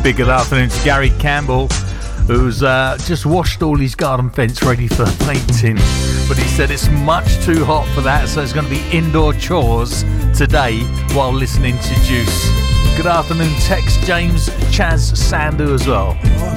big good afternoon to Gary Campbell, who's just washed all his garden fence ready for painting. But he said it's much too hot for that, so it's going to be indoor chores today while listening to Juice. Good afternoon, Tex, James, Chaz, Sandu as well.